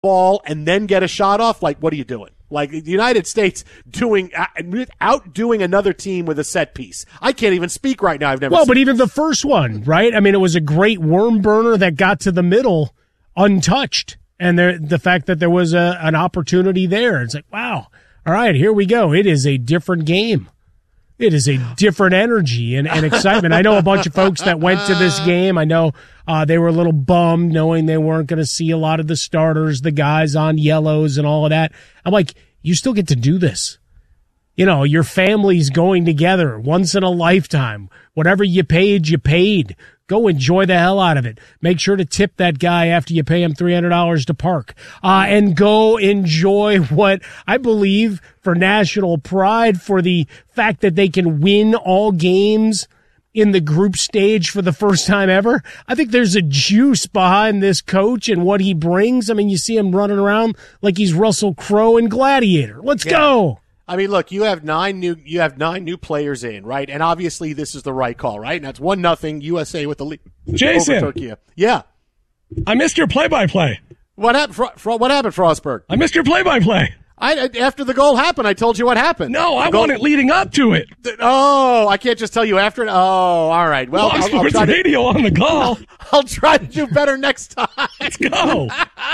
ball and then get a shot off, like, what are you doing? Like, the United States outdoing another team with a set piece. I can't even speak right now. I've never. Well, but even the first one, right? I mean, it was a great worm burner that got to the middle untouched. And the fact that there was an opportunity there, it's like, wow, all right, here we go. It is a different game. It is a different energy and excitement. I know a bunch of folks that went to this game. I know they were a little bummed knowing they weren't going to see a lot of the starters, the guys on yellows and all of that. I'm like, you still get to do this. You know, your family's going together once in a lifetime. Whatever you paid, you paid. Go enjoy the hell out of it. Make sure to tip that guy after you pay him $300 to park. And go enjoy what I believe for national pride, for the fact that they can win all games in the group stage for the first time ever. I think there's a juice behind this coach and what he brings. I mean, you see him running around like he's Russell Crowe in Gladiator. Let's go. I mean, look, you have nine new players in, right? And obviously this is the right call, right? And that's 1-0 USA with the lead. Jason. Over Turkey. Yeah. I missed your play-by-play. What happened, Frostberg? I missed your play-by-play. After the goal happened, I told you what happened. No, I want it leading up to it. Oh, I can't just tell you after it. Oh, all right. Well, I'll try radio on the call. I'll try to do better next time. Let's go.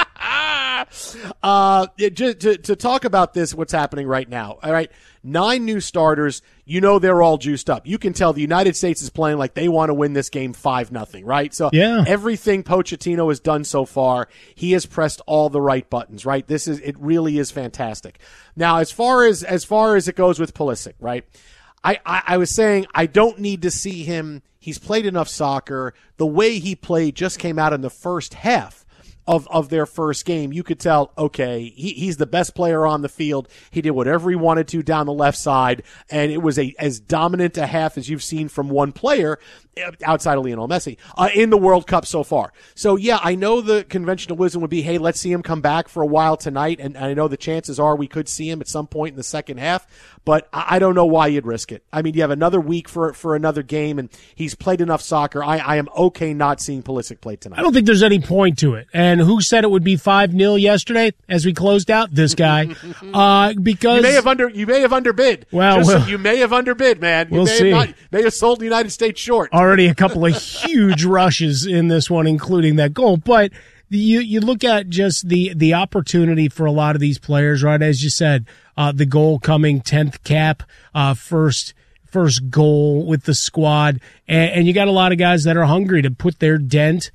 To talk about this, what's happening right now. All right. 9 new starters. You know, they're all juiced up. You can tell the United States is playing like they want to win this game 5-0, right? So everything Pochettino has done so far, he has pressed all the right buttons, right? It really is fantastic. Now, as far as it goes with Pulisic, right? I was saying I don't need to see him. He's played enough soccer. The way he played just came out in the first half of their first game. You could tell, okay, he's the best player on the field. He did whatever he wanted to down the left side, and it was as dominant a half as you've seen from one player outside of Lionel Messi in the World Cup so far. So, yeah, I know the conventional wisdom would be, hey, let's see him come back for a while tonight, and I know the chances are we could see him at some point in the second half, but I don't know why you'd risk it. I mean, you have another week for another game, and he's played enough soccer. I am okay not seeing Pulisic play tonight. I don't think there's any point to it. And who said it would be 5-0 yesterday as we closed out? This guy. Because you may have underbid. Well, you may have underbid, man. We'll see. May have sold the United States short. Already a couple of huge rushes in this one, including that goal. But you look at just the opportunity for a lot of these players, right? As you said, the goal coming 10th cap, first goal with the squad, and you got a lot of guys that are hungry to put their dent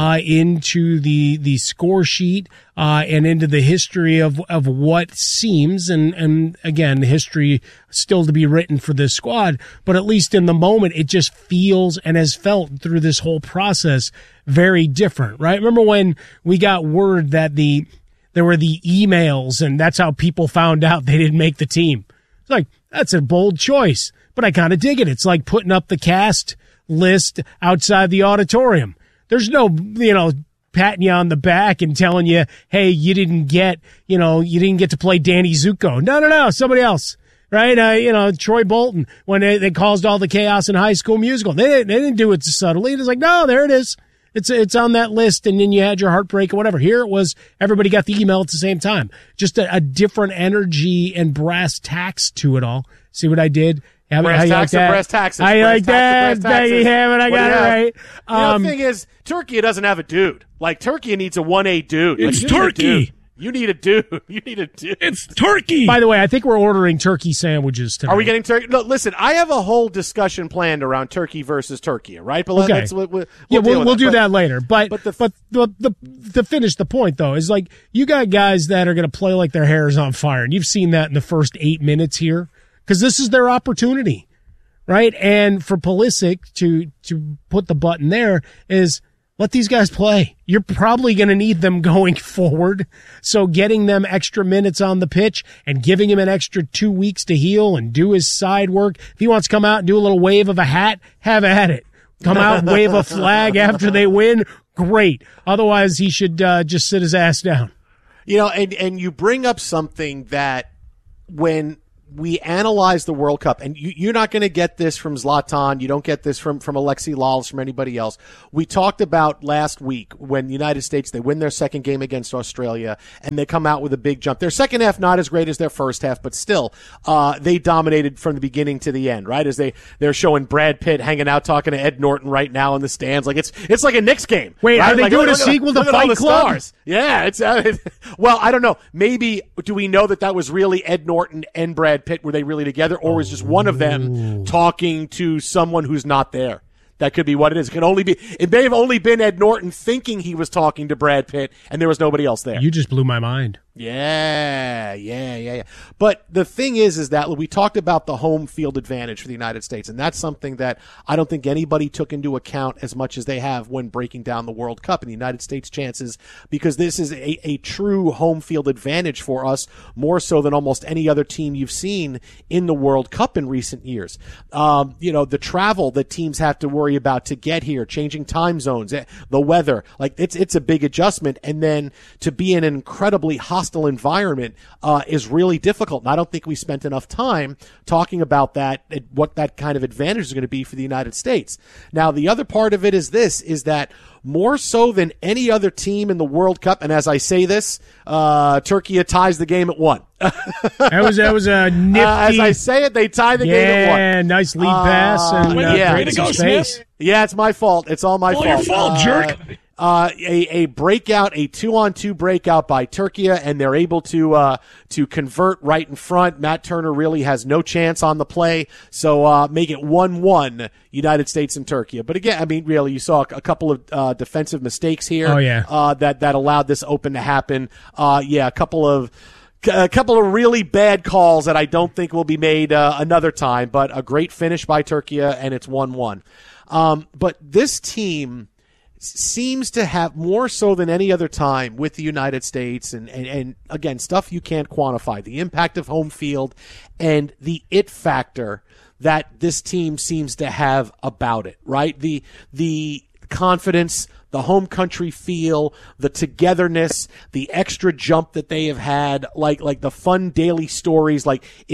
into the score sheet and into the history of what seems, and again, history still to be written for this squad, but at least in the moment, it just feels and has felt through this whole process very different, right? Remember when we got word that there were the emails, and that's how people found out they didn't make the team? It's like, that's a bold choice, but I kind of dig it. It's like putting up the cast list outside the auditorium. There's no, patting you on the back and telling you, hey, you didn't get to play Danny Zuko. No, somebody else, right? Troy Bolton, when they caused all the chaos in High School Musical. They didn't do it subtly. It's like, no, there it is. It's on that list, and then you had your heartbreak or whatever. Here it was, everybody got the email at the same time. Just a different energy and brass tacks to it all. See what I did? Brass taxes. I like that. There you have it. I got it right. The thing is, Turkey doesn't have a dude. Like, Turkey needs a 1A dude. It's Turkey. You need a dude. It's turkey. By the way, I think we're ordering turkey sandwiches tonight. Are we getting turkey? No, listen, I have a whole discussion planned around Turkey versus Turkey, right? But okay. We'll do that later. But to finish the point, though, is like, you got guys that are going to play like their hair is on fire, and you've seen that in the first 8 minutes here, because this is their opportunity, right? And for Pulisic to put the button there is, let these guys play. You're probably going to need them going forward. So getting them extra minutes on the pitch and giving him an extra 2 weeks to heal and do his side work. If he wants to come out and do a little wave of a hat, have at it. Come out and wave a flag after they win, great. Otherwise, he should just sit his ass down. And you bring up something that when we analyze the World Cup, and you're not going to get this from Zlatan. You don't get this from Alexi Lalas, from anybody else. We talked about last week when the United States, they win their second game against Australia, and they come out with a big jump. Their second half not as great as their first half, but still, they dominated from the beginning to the end, right? As they're showing Brad Pitt hanging out talking to Ed Norton right now in the stands. Like it's like a Knicks game. Wait, right? are they doing a sequel to Fight Club? Stars. Yeah, it's well, I don't know. Maybe do we know that was really Ed Norton and Brad Pitt? Were they really together, or was just one of them talking to someone who's not there? That could be what it is. It may have only been Ed Norton thinking he was talking to Brad Pitt, and there was nobody else there. You just blew my mind. Yeah. But the thing is that we talked about the home field advantage for the United States, and that's something that I don't think anybody took into account as much as they have when breaking down the World Cup and the United States' chances, because this is a true home field advantage for us, more so than almost any other team you've seen in the World Cup in recent years. The travel that teams have to worry about to get here, changing time zones, the weather, like it's a big adjustment, and then to be in an incredibly hostile environment is really difficult. And I don't think we spent enough time talking about that, what that kind of advantage is going to be for the United States. Now, the other part of it is that more so than any other team in the World Cup, and as I say this, Turkey ties the game at 1. That was a nifty. As I say it, they tie the game at 1. Yeah, nice lead pass and way to go, Smith. Yeah, it's my fault. It's all my fault. Your fault, jerk. A breakout, a 2-on-2 breakout by Turkey, and they're able to convert right in front. Matt Turner really has no chance on the play, so make it 1-1 United States and Turkey. But again, I mean, really, you saw a couple of defensive mistakes here. Oh, yeah. That allowed this open to happen. A couple of really bad calls that I don't think will be made another time, but a great finish by Turkey, and it's 1-1. But this team seems to have, more so than any other time with the United States, and again, stuff you can't quantify, the impact of home field and the it factor that this team seems to have about it, right? The confidence, the home country feel, the togetherness, the extra jump that they have had, like the fun daily stories,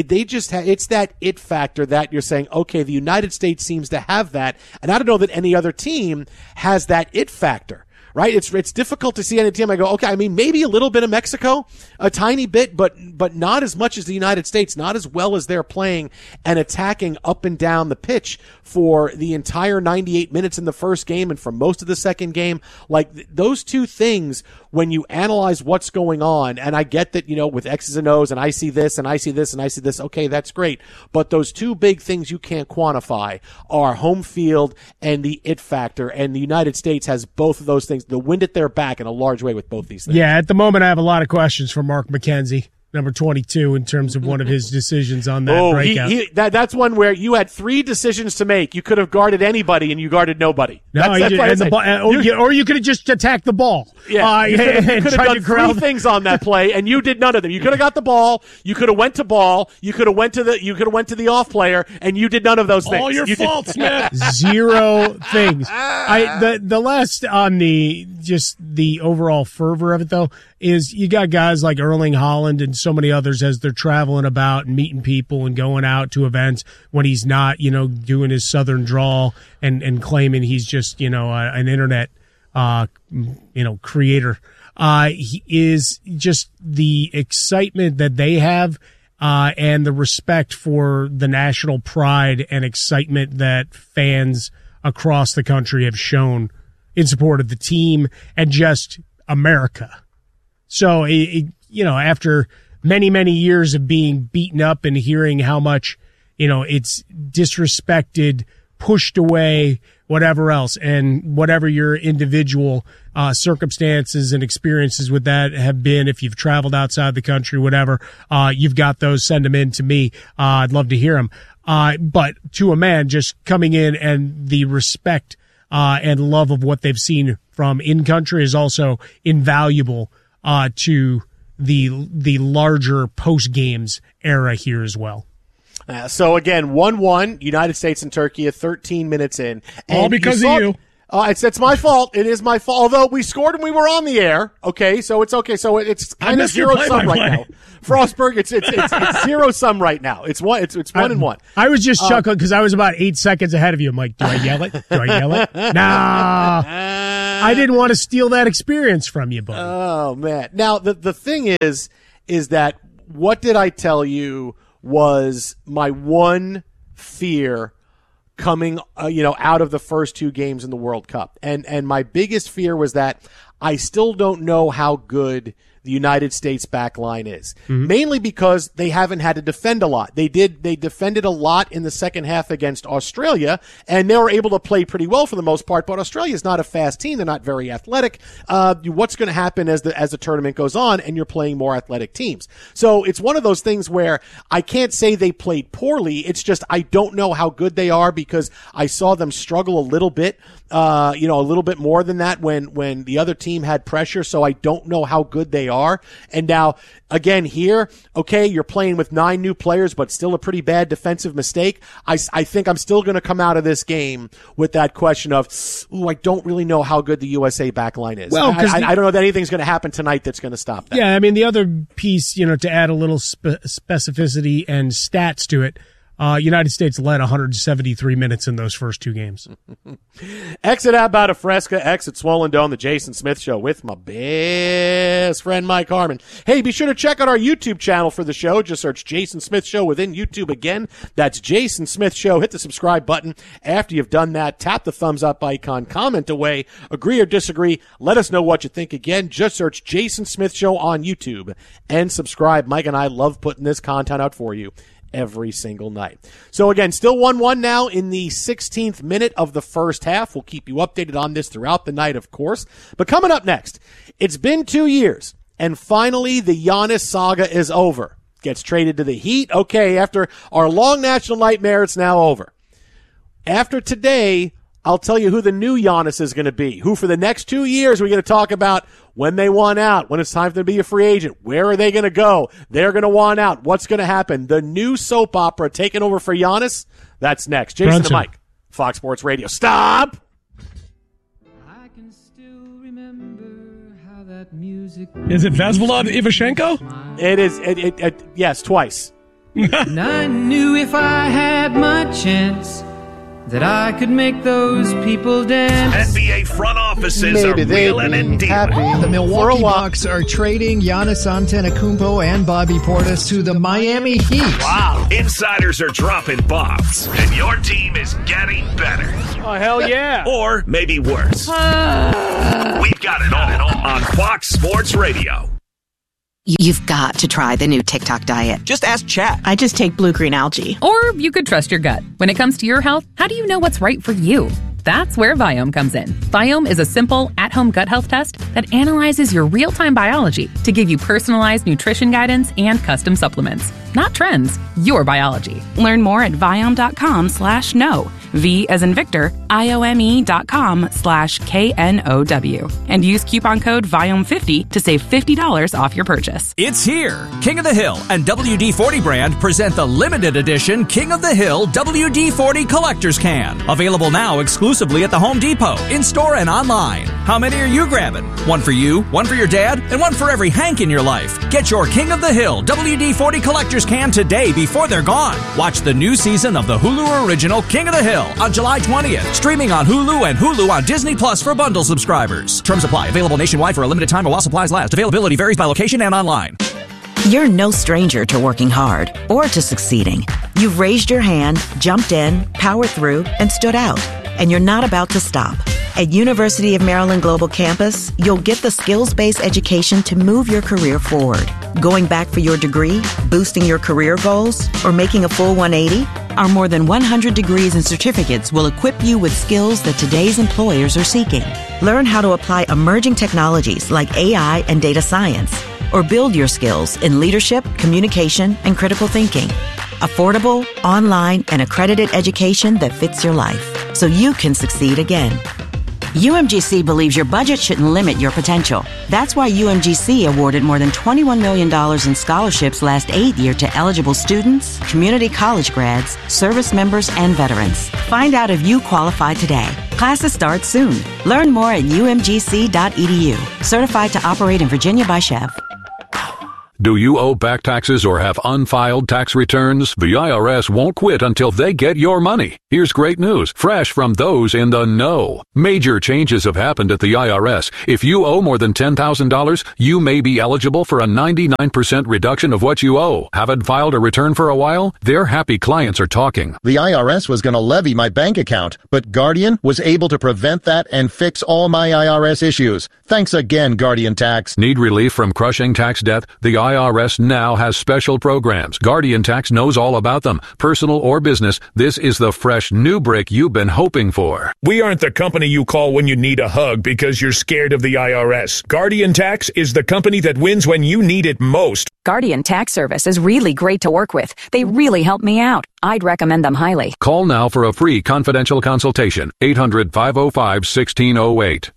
it's that it factor that you're saying, okay, the United States seems to have that, and I don't know that any other team has that it factor. Right? It's difficult to see any team. I go, okay, I mean, maybe a little bit of Mexico, a tiny bit, but not as much as the United States, not as well as they're playing and attacking up and down the pitch for the entire 98 minutes in the first game and for most of the second game. Like, those two things, when you analyze what's going on, and I get that, with X's and O's, and I see this, and I see this, and I see this, okay, that's great. But those two big things you can't quantify are home field and the it factor, and the United States has both of those things, the wind at their back in a large way with both these things. Yeah, at the moment I have a lot of questions for Mark McKenzie, number 22, in terms of one of his decisions on that breakout. That's one where you had 3 decisions to make. You could have guarded anybody, and you guarded nobody. No, or you could have just attacked the ball. Yeah, you could have done 3 things on that play, and you did none of them. You could have got the ball. You could have went to ball. You could have went to the off player, and you did none of those things. All your fault, Smith. 0 things. The last on the overall fervor of it, though, is you got guys like Erling Haaland and so many others as they're traveling about and meeting people and going out to events when he's not, doing his southern drawl and claiming he's just, an internet, creator. He is just the excitement that they have, and the respect for the national pride and excitement that fans across the country have shown in support of the team and just America. So, after many, many years of being beaten up and hearing how much, it's disrespected, pushed away, whatever else, and whatever your individual circumstances and experiences with that have been, if you've traveled outside the country, whatever, you've got those, send them in to me. I'd love to hear them. But to a man, just coming in and the respect and love of what they've seen from in country is also invaluable to the larger post games era here as well. So again, 1-1, United States and Turkey, 13 minutes in. All because of you. It's my fault. It is my fault. Although we scored and we were on the air. Okay, so it's okay. So it's kind of 0-sum right now. Frostberg, it's 0-sum right now. It's 1-1. I was just chuckling because I was about 8 seconds ahead of you, Mike. Do I yell it? Nah. I didn't want to steal that experience from you, buddy. Oh man. Now the thing is that what did I tell you was my one fear coming, out of the first two games in the World Cup. And my biggest fear was that I still don't know how good the United States back line is. Mainly because they haven't had to defend a lot. They defended a lot in the second half against Australia, and they were able to play pretty well for the most part, but Australia's not a fast team. They're not very athletic. What's going to happen as the tournament goes on and you're playing more athletic teams? So it's one of those things where I can't say they played poorly. It's just I don't know how good they are because I saw them struggle a little bit, a little bit more than that when the other team had pressure. So I don't know how good they are. And now, again, here, okay, you're playing with 9 new players, but still a pretty bad defensive mistake. I think I'm still going to come out of this game with that question of, I don't really know how good the USA backline is. Well, I don't know that anything's going to happen tonight that's going to stop that. Yeah, I mean, the other piece, to add a little specificity and stats to it, United States led 173 minutes in those first two games. Exit Abba Fresca, exit Swollen Dome, the Jason Smith Show with my best friend Mike Harmon. Hey, be sure to check out our YouTube channel for the show. Just search Jason Smith Show within YouTube again. That's Jason Smith Show. Hit the subscribe button. After you've done that, tap the thumbs up icon, comment away, agree or disagree. Let us know what you think. Again, just search Jason Smith Show on YouTube and subscribe. Mike and I love putting this content out for you every single night. So again, still 1-1 now in the 16th minute of the first half. We'll keep you updated on this throughout the night, of course. But coming up next, it's been 2 years, and finally the Giannis saga is over. Gets traded to the Heat. Okay, after our long national nightmare, it's now over. After today, I'll tell you who the new Giannis is going to be, who for the next 2 years we're going to talk about when they want out, when it's time for them to be a free agent. Where are they going to go? They're going to want out. What's going to happen? The new soap opera taking over for Giannis? That's next. Jason and Mike, Fox Sports Radio. Stop! I can still remember how that music... Is it Vesvolod Ivashenko? It is. Yes, twice. And I knew if I had my chance that I could make those people dance. NBA front offices are wheeling and dealing. The Milwaukee Bucks are trading Giannis Antetokounmpo and Bobby Portis to the Miami Heat. Wow. Insiders are dropping bombs, and your team is getting better. Oh, hell yeah. Or maybe worse. We've got it all on Fox Sports Radio. You've got to try the new TikTok diet. Just ask Chat. I just take blue-green algae. Or you could trust your gut. When it comes to your health, how do you know what's right for you? That's where Viome comes in. Viome is a simple, at-home gut health test that analyzes your real-time biology to give you personalized nutrition guidance and custom supplements. Not trends, your biology. Learn more at Viome.com/know. V as in Victor, IOME.com/KNOW. And use coupon code VIOME50 to save $50 off your purchase. It's here. King of the Hill and WD-40 brand present the limited edition King of the Hill WD-40 Collector's Can. Available now exclusively at the Home Depot, in-store and online. How many are you grabbing? One for you, one for your dad, and one for every Hank in your life. Get your King of the Hill WD-40 Collector's Can today before they're gone. Watch the new season of the Hulu original King of the Hill on July 20th. Streaming on Hulu and Hulu on Disney Plus for bundle subscribers. Terms apply. Available nationwide for a limited time while supplies last. Availability varies by location and online. You're no stranger to working hard or to succeeding. You've raised your hand, jumped in, powered through, and stood out. And you're not about to stop. At University of Maryland Global Campus, you'll get the skills-based education to move your career forward. Going back for your degree, boosting your career goals, or making a full 180? Our more than 100 degrees and certificates will equip you with skills that today's employers are seeking. Learn how to apply emerging technologies like AI and data science, or build your skills in leadership, communication, and critical thinking. Affordable, online, and accredited education that fits your life, so you can succeed again. UMGC believes your budget shouldn't limit your potential. That's why UMGC awarded more than $21 million in scholarships last 8 years to eligible students, community college grads, service members, and veterans. Find out if you qualify today Classes start soon. Learn more at umgc.edu. Certified to operate in Virginia by Chev. Do you owe back taxes or have unfiled tax returns? The IRS won't quit until they get your money. Here's great news, fresh from those in the know. Major changes have happened at the IRS. If you owe more than $10,000, you may be eligible for a 99% reduction of what you owe. Haven't filed a return for a while? Their happy clients are talking. The IRS was going to levy my bank account, but Guardian was able to prevent that and fix all my IRS issues. Thanks again, Guardian Tax. Need relief from crushing tax debt? The IRS now has special programs. Guardian Tax knows all about them. Personal or business, this is the fresh new brick you've been hoping for. We aren't the company you call when you need a hug because you're scared of the IRS. Guardian Tax is the company that wins when you need it most. Guardian Tax Service is really great to work with. They really help me out. I'd recommend them highly. Call now for a free confidential consultation. 800-505-1608.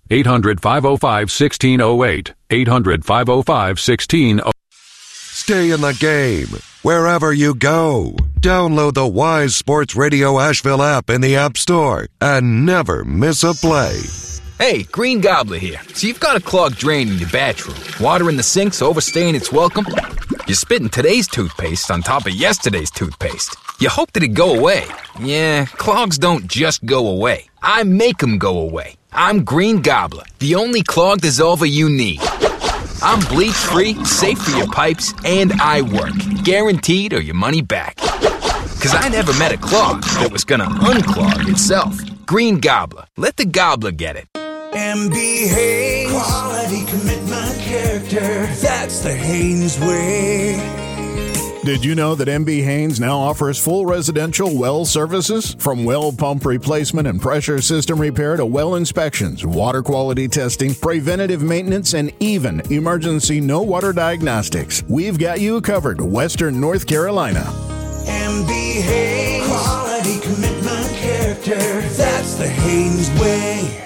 800-505-1608. 800-505-1608. Stay in the game wherever you go. Download the Wise Sports Radio Asheville app in the App Store and never miss a play. Hey, Green Gobbler here. So you've got a clogged drain in your bathroom. Water in the sink's overstaying its welcome. You're spitting today's toothpaste on top of yesterday's toothpaste. You hope that it'd go away. Yeah, clogs don't just go away. I make them go away. I'm Green Gobbler, the only clog dissolver you need. I'm bleach-free, safe for your pipes, and I work. Guaranteed or your money back. Because I never met a clog that was gonna unclog itself. Green Gobbler. Let the gobbler get it. MB Haynes. Quality, commitment, character. That's the Haynes way. Did you know that MB Haynes now offers full residential well services? From well pump replacement and pressure system repair to well inspections, water quality testing, preventative maintenance, and even emergency no water diagnostics. We've got you covered, Western North Carolina. MB Haynes. Quality, commitment, character. That's the Haynes way.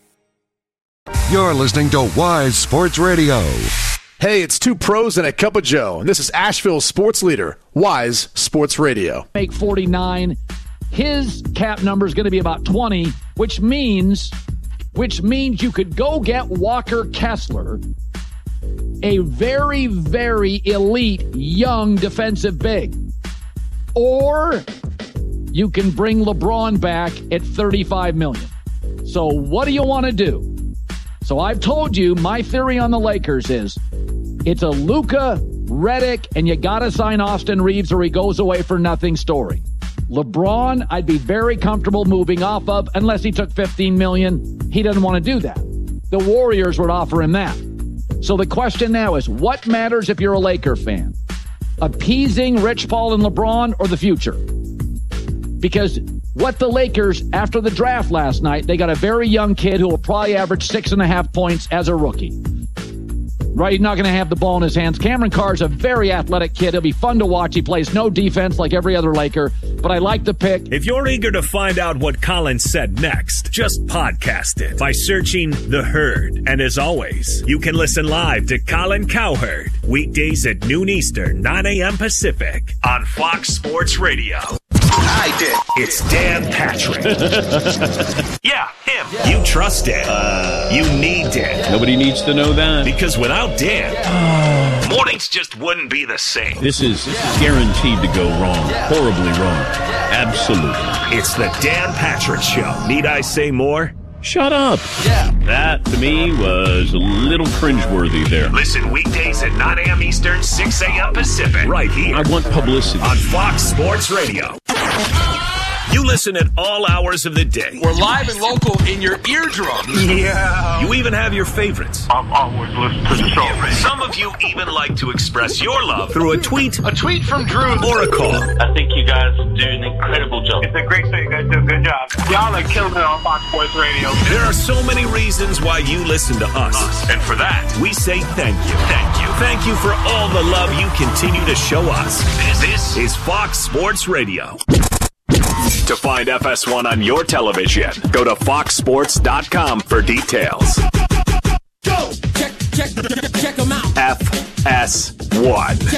You're listening to Wise Sports Radio. Hey, it's two pros and a cup of joe, and this is Asheville's sports leader, Wise Sports Radio. Make 49. His cap number is going to be about 20, which means you could go get Walker Kessler, a very, very elite young defensive big. Or you can bring LeBron back at $35 million. So what do you want to do? So I've told you my theory on the Lakers is it's a Luka, Redick, and you got to sign Austin Reeves or he goes away for nothing story. LeBron, I'd be very comfortable moving off of unless he took $15 million. He doesn't want to do that. The Warriors would offer him that. So the question now is, what matters if you're a Laker fan? Appeasing Rich Paul and LeBron or the future? Because what the Lakers, after the draft last night, they got a very young kid who will probably average 6.5 points as a rookie. Right, he's not going to have the ball in his hands. Cameron Carr's a very athletic kid. He'll be fun to watch. He plays no defense like every other Laker, but I like the pick. If you're eager to find out what Colin said next, just podcast it by searching The Herd. And as always, you can listen live to Colin Cowherd, weekdays at noon Eastern, 9 a.m. Pacific, on Fox Sports Radio. I did. It's Dan Patrick. Yeah, him. Yeah. You trust Dan. You need Dan. Nobody needs to know that. Because without Dan, mornings just wouldn't be the same. This is guaranteed to go wrong. Horribly wrong. Absolutely. It's the Dan Patrick Show. Need I say more? Shut up. Yeah. That, to me, was a little cringeworthy there. Listen weekdays at 9 a.m. Eastern, 6 a.m. Pacific. Right here. I want publicity. On Fox Sports Radio. You listen at all hours of the day. We're live and local in your eardrum. Yeah. You even have your favorites. I've always listened to the show. Some of you even like to express your love through a tweet. A tweet from Drew. Or a call. I think you guys do an incredible job. It's a great show. You guys do a good job. Y'all are killing it on Fox Sports Radio. There are so many reasons why you listen to us. And for that, we say thank you. Thank you. Thank you for all the love you continue to show us. This is Fox Sports Radio. To find FS1 on your television, go to foxsports.com for details. Go! Check them out. FS1.